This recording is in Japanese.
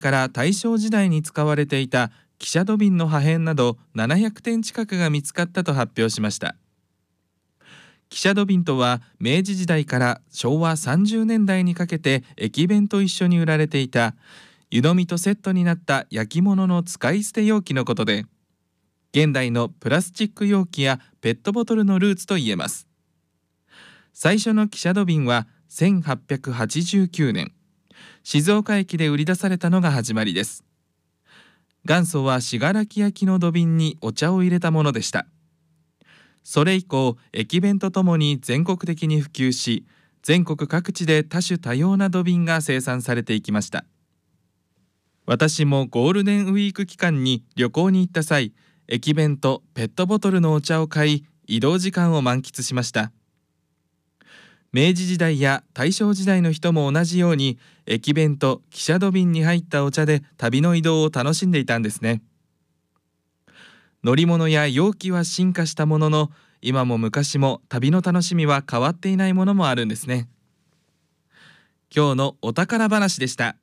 から大正時代に使われていた汽車土瓶の破片など700点近くが見つかったと発表しました。汽車土瓶とは明治時代から昭和30年代にかけて駅弁と一緒に売られていた湯飲みとセットになった焼き物の使い捨て容器のことで、現代のプラスチック容器やペットボトルのルーツと言えます。最初の汽車土瓶は1889年、静岡駅で売り出されたのが始まりです。元祖は信楽焼の土瓶にお茶を入れたものでした。それ以降、駅弁とともに全国的に普及し、全国各地で多種多様な土瓶が生産されていきました。私もゴールデンウィーク期間に旅行に行った際、駅弁とペットボトルのお茶を買い、移動時間を満喫しました。明治時代や大正時代の人も同じように、駅弁と汽車土瓶に入ったお茶で旅の移動を楽しんでいたんですね。乗り物や容器は進化したものの、今も昔も旅の楽しみは変わっていないものもあるんですね。今日のお宝話でした。